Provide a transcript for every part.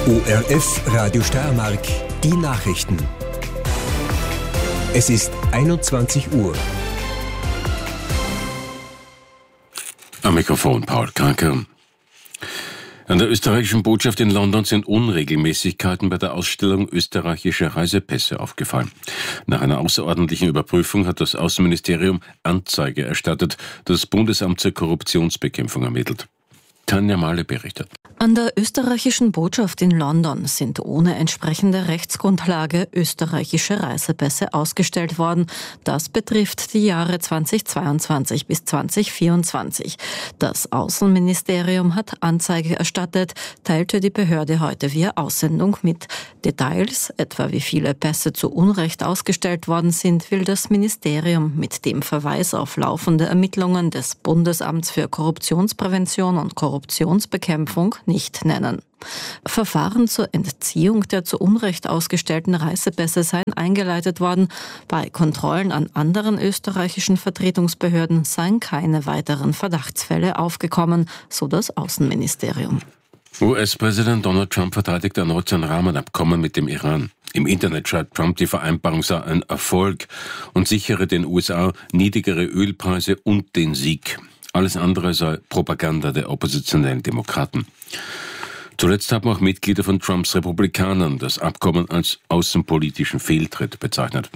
ORF Radio Steiermark, die Nachrichten. Es ist 21 Uhr. Am Mikrofon Paul Kranker. An der österreichischen Botschaft in London sind Unregelmäßigkeiten bei der Ausstellung österreichischer Reisepässe aufgefallen. Nach einer außerordentlichen Überprüfung hat das Außenministerium Anzeige erstattet, das Bundesamt zur Korruptionsbekämpfung ermittelt. Tanja Mahle berichtet. An der österreichischen Botschaft in London sind ohne entsprechende Rechtsgrundlage österreichische Reisepässe ausgestellt worden. Das betrifft die Jahre 2022 bis 2024. Das Außenministerium hat Anzeige erstattet, teilte die Behörde heute via Aussendung mit. Details, etwa wie viele Pässe zu Unrecht ausgestellt worden sind, will das Ministerium mit dem Verweis auf laufende Ermittlungen des Bundesamts für Korruptionsprävention und Korruptionsbekämpfung nicht nennen. Verfahren zur Entziehung der zu Unrecht ausgestellten Reisepässe seien eingeleitet worden. Bei Kontrollen an anderen österreichischen Vertretungsbehörden seien keine weiteren Verdachtsfälle aufgekommen, so das Außenministerium. US-Präsident Donald Trump verteidigt erneut sein Rahmenabkommen mit dem Iran. Im Internet schreibt Trump, die Vereinbarung sei ein Erfolg und sichere den USA niedrigere Ölpreise und den Sieg. Alles andere sei Propaganda der oppositionellen Demokraten. Zuletzt haben auch Mitglieder von Trumps Republikanern das Abkommen als außenpolitischen Fehltritt bezeichnet.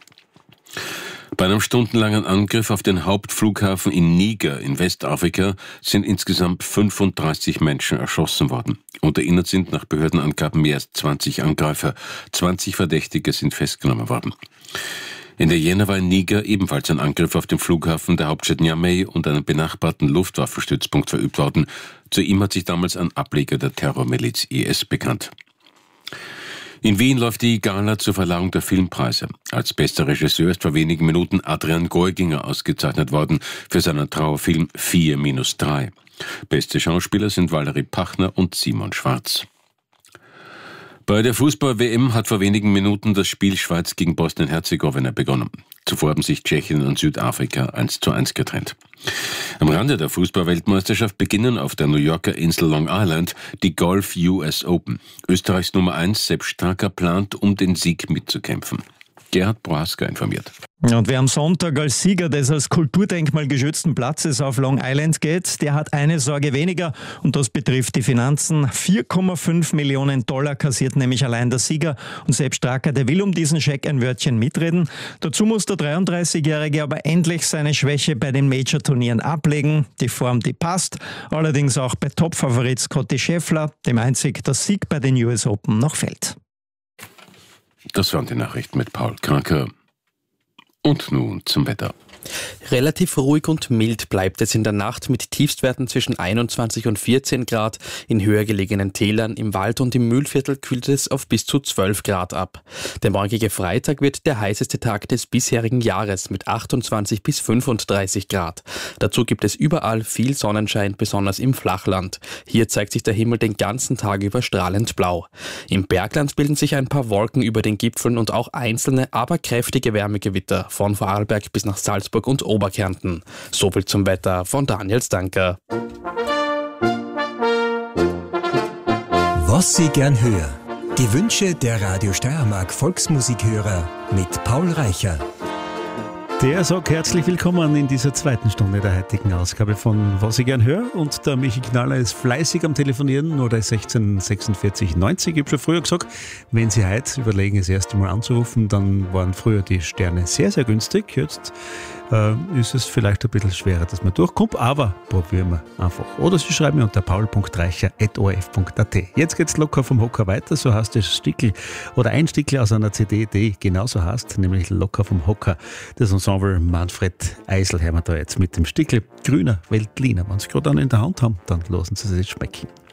Bei einem stundenlangen Angriff auf den Hauptflughafen in Niger in Westafrika sind insgesamt 35 Menschen erschossen worden. Unter ihnen sind nach Behördenangaben mehr als 20 Angreifer. 20 Verdächtige sind festgenommen worden. In der Jänner war in Niger ebenfalls ein Angriff auf den Flughafen der Hauptstadt Niamey und einen benachbarten Luftwaffenstützpunkt verübt worden. Zu ihm hat sich damals ein Ableger der Terrormiliz IS bekannt. In Wien läuft die Gala zur Verleihung der Filmpreise. Als bester Regisseur ist vor wenigen Minuten Adrian Geuginger ausgezeichnet worden für seinen Trauerfilm 4-3. Beste Schauspieler sind Valerie Pachner und Simon Schwarz. Bei der Fußball-WM hat vor wenigen Minuten das Spiel Schweiz gegen Bosnien-Herzegowina begonnen. Zuvor haben sich Tschechien und Südafrika 1:1 getrennt. Am Rande der Fußball-Weltmeisterschaft beginnen auf der New Yorker Insel Long Island die Golf US Open. Österreichs Nummer 1 Sepp Stracker plant, um den Sieg mitzukämpfen. Gerhard Prohaska informiert. Und wer am Sonntag als Sieger des als Kulturdenkmal geschützten Platzes auf Long Island geht, der hat eine Sorge weniger und das betrifft die Finanzen. 4,5 Millionen Dollar kassiert nämlich allein der Sieger und Sepp Stracker, der will um diesen Scheck ein Wörtchen mitreden. Dazu muss der 33-Jährige aber endlich seine Schwäche bei den Major-Turnieren ablegen. Die Form, die passt, allerdings auch bei Topfavorit Scottie Scheffler, dem einzig der Sieg bei den US Open noch fehlt. Das waren die Nachrichten mit Paul Kranker. Und nun zum Wetter. Relativ ruhig und mild bleibt es in der Nacht mit Tiefstwerten zwischen 21 und 14 Grad. In höher gelegenen Tälern, im Wald und im Mühlviertel kühlt es auf bis zu 12 Grad ab. Der morgige Freitag wird der heißeste Tag des bisherigen Jahres mit 28 bis 35 Grad. Dazu gibt es überall viel Sonnenschein, besonders im Flachland. Hier zeigt sich der Himmel den ganzen Tag über strahlend blau. Im Bergland bilden sich ein paar Wolken über den Gipfeln und auch einzelne, aber kräftige Wärmegewitter von Vorarlberg bis nach Salzburg und Oberkärnten. Soviel zum Wetter von Daniel Stanker. Was Sie gern hören. Die Wünsche der Radio Steiermark Volksmusikhörer mit Paul Reicher. Der sagt herzlich willkommen in dieser zweiten Stunde der heutigen Ausgabe von Was ich gern höre. Und der Michi Knaller ist fleißig am Telefonieren, oder 16 46 90. Ich habe schon früher gesagt, wenn Sie heute überlegen, das erste Mal anzurufen, dann waren früher die Sterne sehr, sehr günstig. Jetzt ist es vielleicht ein bisschen schwerer, dass man durchkommt, aber probieren wir einfach. Oder Sie schreiben mir unter paul.reicher@orf.at. Jetzt geht's locker vom Hocker weiter, so heißt das Stickel oder ein Stickel aus einer CD, die genauso heißt, nämlich Locker vom Hocker. Das Ensemble Manfred Eisel hören wir da jetzt mit dem Stickel Grüner Veltliner. Wenn Sie gerade einen in der Hand haben, dann lassen Sie es schmecken.